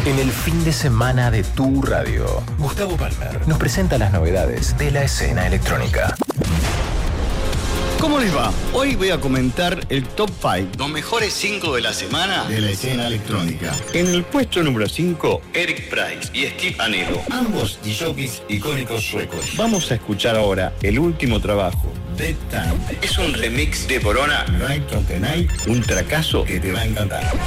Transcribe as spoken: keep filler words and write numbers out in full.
En el fin de semana de tu radio, Gustavo Palmer nos presenta las novedades de la escena electrónica. ¿Cómo les va? Hoy voy a comentar el top cinco, los mejores cinco de la semana de la escena electrónica. En el puesto número cinco, Eric Price y Steve Anello, ambos D Js icónicos suecos. Vamos a escuchar ahora el último trabajo, Dead Time. Es un remix de Borona, Right of the Night, un tracazo que te va a encantar.